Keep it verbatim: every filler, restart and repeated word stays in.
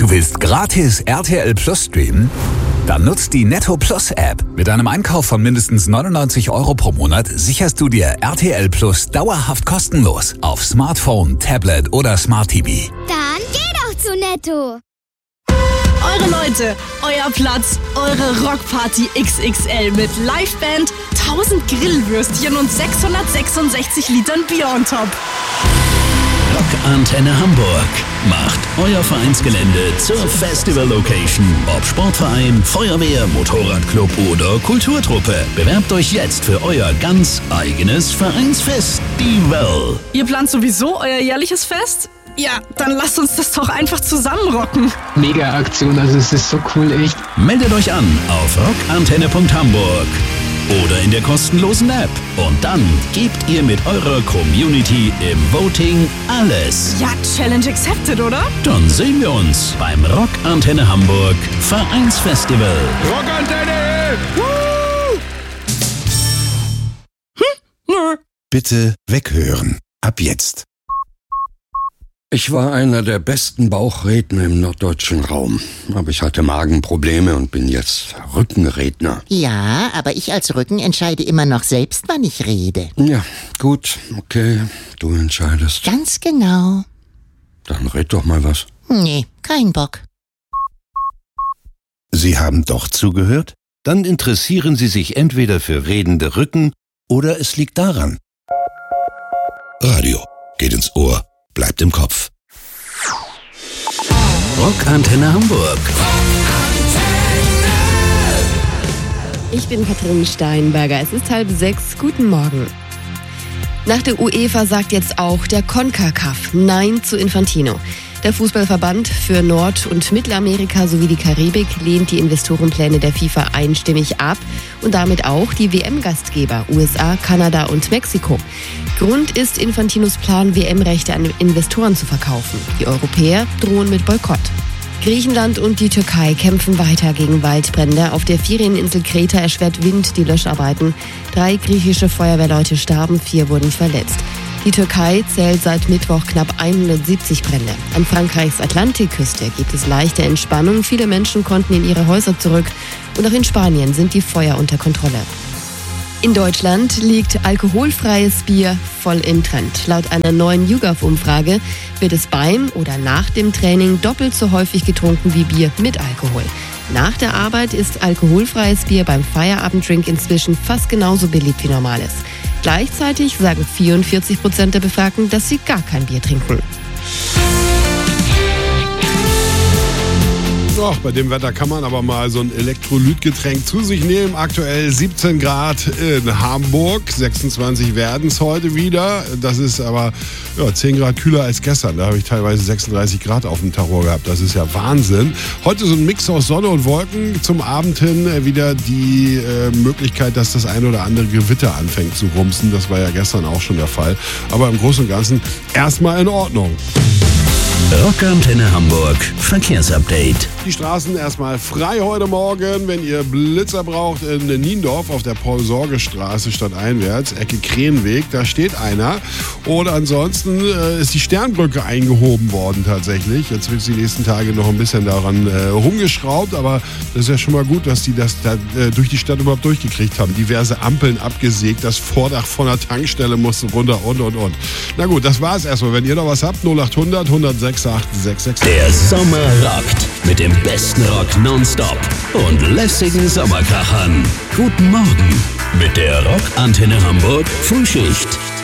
Du willst gratis R T L Plus streamen? Dann nutzt die Netto Plus App. Mit einem Einkauf von mindestens neunundneunzig Euro pro Monat sicherst du dir R T L Plus dauerhaft kostenlos auf Smartphone, Tablet oder Smart T V. Dann geh doch zu Netto. Eure Leute, euer Platz, eure Rockparty X X L mit Liveband, tausend Grillwürstchen und sechshundertsechsundsechzig Litern Bier on top. Rockantenne Hamburg macht euer Vereinsgelände zur Festival-Location. Ob Sportverein, Feuerwehr, Motorradclub oder Kulturtruppe. Bewerbt euch jetzt für euer ganz eigenes Vereinsfestival. Ihr plant sowieso euer jährliches Fest? Ja, dann lasst uns das doch einfach zusammen rocken. Mega Aktion, also es ist so cool, echt. Meldet euch an auf rockantenne punkt hamburg oder in der kostenlosen App. Und dann gebt ihr mit eurer Community im Voting alles. Ja, Challenge accepted, oder? Dann sehen wir uns beim Rockantenne Hamburg Vereinsfestival. Rockantenne! Woo! Hm? Nö. Bitte weghören. Ab jetzt. Ich war einer der besten Bauchredner im norddeutschen Raum. Aber ich hatte Magenprobleme und bin jetzt Rückenredner. Ja, aber ich als Rücken entscheide immer noch selbst, wann ich rede. Ja, gut, okay, du entscheidest. Ganz genau. Dann red doch mal was. Nee, kein Bock. Sie haben doch zugehört? Dann interessieren Sie sich entweder für redende Rücken oder es liegt daran. Radio geht ins Ohr. Bleibt im Kopf. Rockantenne Hamburg. Ich bin Katrin Steinberger. Es ist halb sechs. Guten Morgen. Nach der UEFA sagt jetzt auch der CONCACAF Nein zu Infantino. Der Fußballverband für Nord- und Mittelamerika sowie die Karibik lehnt die Investorenpläne der FIFA einstimmig ab und damit auch die W M-Gastgeber U S A, Kanada und Mexiko. Grund ist Infantinos Plan, W M-Rechte an Investoren zu verkaufen. Die Europäer drohen mit Boykott. Griechenland und die Türkei kämpfen weiter gegen Waldbrände. Auf der Ferieninsel Kreta erschwert Wind die Löscharbeiten. Drei griechische Feuerwehrleute starben, vier wurden verletzt. Die Türkei zählt seit Mittwoch knapp hundertsiebzig Brände. An Frankreichs Atlantikküste gibt es leichte Entspannung. Viele Menschen konnten in ihre Häuser zurück. Und auch in Spanien sind die Feuer unter Kontrolle. In Deutschland liegt alkoholfreies Bier voll im Trend. Laut einer neuen YouGov-Umfrage wird es beim oder nach dem Training doppelt so häufig getrunken wie Bier mit Alkohol. Nach der Arbeit ist alkoholfreies Bier beim Feierabenddrink inzwischen fast genauso beliebt wie normales. Gleichzeitig sagen vierundvierzig Prozent der Befragten, dass sie gar kein Bier trinken. Ach, bei dem Wetter kann man aber mal so ein Elektrolytgetränk zu sich nehmen. Aktuell siebzehn Grad in Hamburg, sechsundzwanzig werden es heute wieder. Das ist aber ja, zehn Grad kühler als gestern. Da habe ich teilweise sechsunddreißig Grad auf dem Tacho gehabt. Das ist ja Wahnsinn. Heute so ein Mix aus Sonne und Wolken. Zum Abend hin wieder die äh, Möglichkeit, dass das ein oder andere Gewitter anfängt zu rumsen. Das war ja gestern auch schon der Fall. Aber im Großen und Ganzen erstmal in Ordnung. Rockantenne Hamburg Verkehrsupdate. Die Straßen erstmal frei heute Morgen. Wenn ihr Blitzer braucht in Niendorf auf der Paul-Sorge-Straße stadteinwärts, Ecke Krähenweg, da steht einer. Und ansonsten äh, ist die Sternbrücke eingehoben worden tatsächlich. Jetzt wird die nächsten Tage noch ein bisschen daran äh, rumgeschraubt, aber das ist ja schon mal gut, dass die das da, äh, durch die Stadt überhaupt durchgekriegt haben. Diverse Ampeln abgesägt, das Vordach von der Tankstelle musste runter und und und. Na gut, das war's erstmal. Wenn ihr noch was habt, null acht hundert hundertsechs acht sechs sechs. Der Sommer rockt mit dem besten Rock nonstop und lässigen Sommerkrachern. Guten Morgen mit der Rockantenne Hamburg Frühschicht.